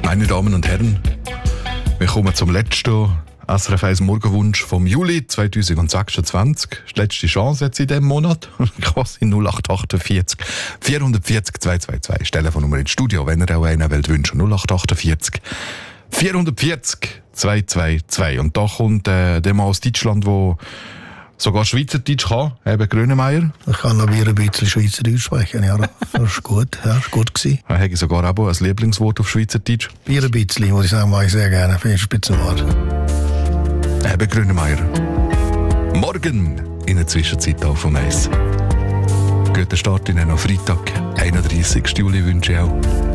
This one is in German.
Meine Damen und Herren, wir kommen zum letzten SRF 1 Morgenwunsch vom Juli 2026. Das ist die letzte Chance jetzt in diesem Monat. Quasi 0848 440 222. Das Telefonnummer ins Studio, wenn ihr auch einen wollt wünschen. 0848 440 222. Und da kommt der Mann aus Deutschland, der sogar Schweizerdeutsch kann, eben Grönemeyer. Ich kann noch wieder ein bisschen Schweizerdeutsch sprechen, ja. Das ist gut, ja, ist gut gewesen. Er hat sogar auch ein Lieblingswort auf Schweizerdeutsch. Bier ein bisschen, muss ich sagen, mache ich sehr gerne. Finde ich ein Spitzenwort. Eben Grönemeyer. Morgen in der Zwischenzeit auf vom Eis. Guten Start in einen Freitag, 31. Juli wünsche ich auch.